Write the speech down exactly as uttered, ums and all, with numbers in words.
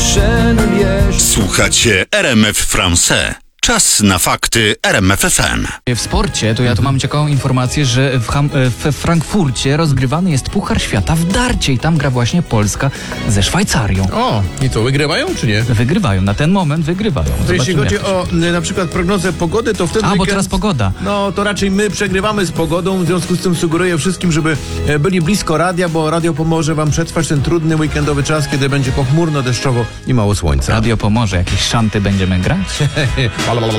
Słuchacie R M F Français. Czas na fakty R M F F M. W sporcie to ja tu mam ciekawą informację, że w, Ham, w Frankfurcie rozgrywany jest Puchar Świata w darcie i tam gra właśnie Polska ze Szwajcarią. O, i co, wygrywają czy nie? Wygrywają, na ten moment wygrywają. To jeśli Zobaczymy, chodzi jak to o y, na przykład prognozę pogody, to wtedy... A, bo weekend, teraz pogoda. No, to raczej my przegrywamy z pogodą, w związku z tym sugeruję wszystkim, żeby e, byli blisko radia, bo radio pomoże wam przetrwać ten trudny weekendowy czas, kiedy będzie pochmurno, deszczowo i mało słońca. Radio pomoże, jakieś szanty będziemy grać? Halo.